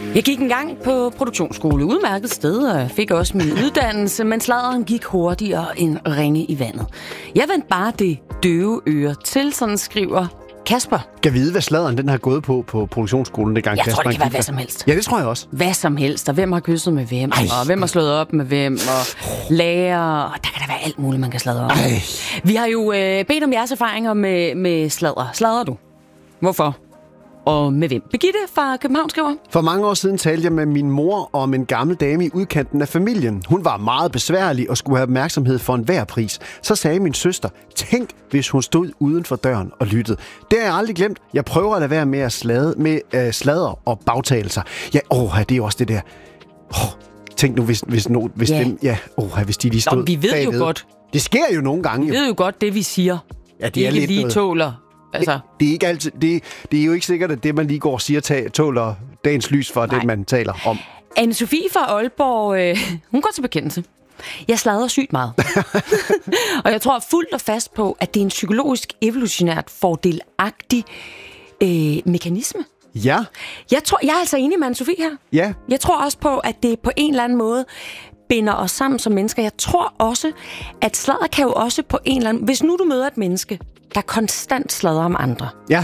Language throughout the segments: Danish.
Jeg gik engang på produktionsskole, udmærket sted, og fik også min uddannelse, men sladderen gik hurtigere end ringe i vandet. Jeg vendte bare det døve øre til, sådan skriver Kasper. Kan vide, hvad sladderen den har gået på produktionsskolen, det gang Jeg Kasper tror, det kan være gik hvad der. som helst. Ja, det tror jeg også. Hvad som helst, og hvem har kysset med hvem, og hvem har slået op med hvem, og lærer, og der kan der være alt muligt, man kan sladre om. Vi har jo bedt om jeres erfaringer med sladder. Sladrer du? Hvorfor? Og med hvem? Birgitte fra København skriver. For mange år siden talte jeg med min mor om en gammel dame i udkanten af familien. Hun var meget besværlig og skulle have opmærksomhed for enhver pris. Så sagde min søster, tænk hvis hun stod uden for døren og lyttede. Det har jeg aldrig glemt. Jeg prøver at lade være med at sladre og bagtagelser. Ja, det er jo også det der. Tænk nu, hvis de lige stod Nå, vi ved bagved. jo godt. Det sker jo nogle gange. Vi ved jo godt det, vi siger. Ja, det er lidt lige noget. tåler. Altså. Det er ikke altid. Det er jo ikke sikkert, at det, man lige går og siger, tåler dagens lys for det, man taler om. Anne-Sophie fra Aalborg, hun går til bekendelse. Jeg sladrer sygt meget. Og jeg tror fuldt og fast på, at det er en psykologisk evolutionært fordelagtig mekanisme. Ja. Jeg er altså enig med Anne-Sophie her. Ja. Jeg tror også på, at det på en eller anden måde binder os sammen som mennesker. Jeg tror også, at sladder kan jo også på en eller anden... Hvis nu du møder et menneske, der konstant sladrer om andre, Ja.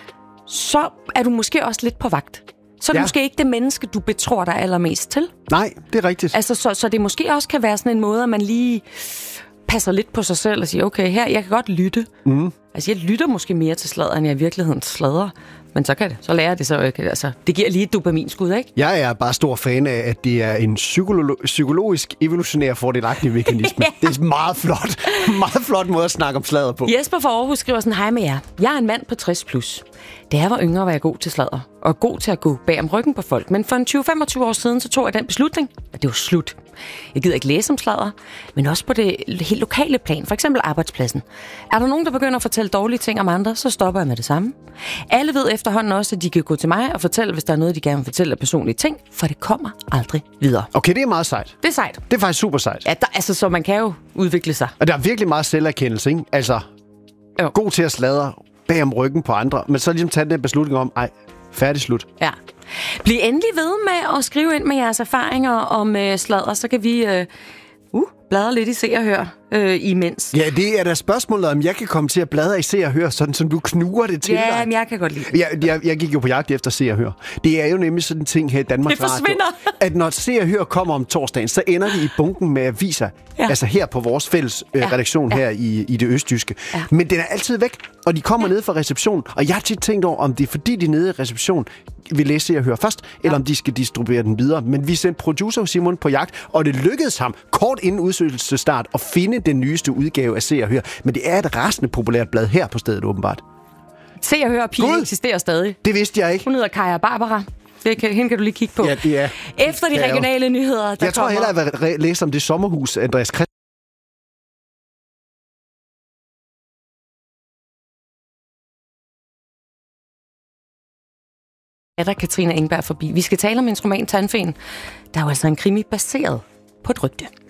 så er du måske også lidt på vagt. Så er det måske ikke det menneske, du betror dig allermest til. Nej, det er rigtigt. Altså, så det måske også kan være sådan en måde, at man lige passer lidt på sig selv og siger, okay, her, jeg kan godt lytte. Mm. Altså, jeg lytter måske mere til sladder, end jeg i virkeligheden sladrer. Men så lærer jeg det så. Altså, det giver lige et dopaminskud, ikke? Jeg er bare stor fan af, at det er en psykologisk evolutionær fordelagtig mekanisme. Det er meget flot måde at snakke om sladder på. Jesper fra Aarhus skriver sådan, hej med jer. Jeg er en mand på 60+. Da jeg var yngre, var jeg god til sladder. Og god til at gå bag om ryggen på folk. Men for en 20-25 år siden, så tog jeg den beslutning, at det var slut. Jeg gider ikke læse om sladder, men også på det helt lokale plan. For eksempel arbejdspladsen. Er der nogen, der begynder at fortælle dårlige ting om andre, så stopper jeg med det samme. Alle ved efterhånden også, at de kan gå til mig og fortælle, hvis der er noget, de gerne vil fortælle af personlige ting, for det kommer aldrig videre. Okay, det er meget sejt. Det er sejt. Det er faktisk super sejt. Ja, så man kan jo udvikle sig. Og der er virkelig meget selverkendelse, ikke? Altså, god til at sladre bag om ryggen på andre, men så ligesom tage den beslutning om, færdig slut. Ja. Bliv endelig ved med at skrive ind med jeres erfaringer om sladder, så kan vi bladre lidt i Se og Hør imens. Ja, det er da spørgsmålet, om jeg kan komme til at bladre i Se og Hør, sådan som du knuger det til dig. Ja, men jeg kan godt lide det. Jeg gik jo på jagt efter Se og Hør. Det er jo nemlig sådan en ting her i Danmarks Radio. Det forsvinder. At når Se og Hør kommer om torsdagen, så ender de i bunken med aviser. Ja. Altså her på vores fælles redaktion her i det østjyske. Ja. Men den er altid væk, og de kommer ned fra receptionen. Og jeg har tit tænkt over, om det er fordi, de nede i receptionen vil læse Se og Hør først, eller om de skal distribuere den videre. Men vi sendte producer Simon på jagt, og det lykkedes ham kort inden udsendelsesstart at finde den nyeste udgave af Se og Hør. Men det er et rasende populært blad her på stedet, åbenbart. Se og Hør pigen eksisterer stadig. Det vidste jeg ikke. Hun hedder Kaja Barbara. Hende kan du lige kigge på. Ja, det er. Efter de regionale nyheder, der jeg tror hellere, jeg vil læse om det sommerhus, Andreas Christensen. Der Katrine Engberg forbi. Vi skal tale om hendes roman Tandfen, der er jo altså en krimi baseret på et rygte.